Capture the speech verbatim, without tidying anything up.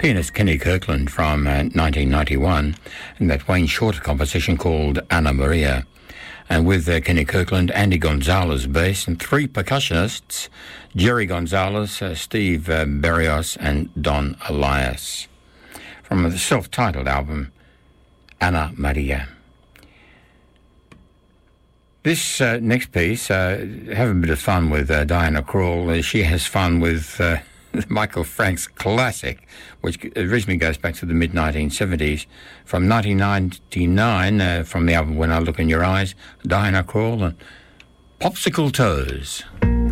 pianist Kenny Kirkland from uh, nineteen ninety-one, and that Wayne Shorter composition called Anna Maria. And with uh, Kenny Kirkland, Andy Gonzalez bass, and three percussionists, Jerry Gonzalez, uh, Steve uh, Berrios, and Don Elias. From the self-titled album, Anna Maria. This uh, next piece, uh, have a bit of fun with uh, Diana Krall. Uh, she has fun with uh, Michael Frank's classic, which originally goes back to the mid nineteen seventies. From nineteen ninety-nine, uh, from the album When I Look in Your Eyes, Diana Krall and Popsicle Toes.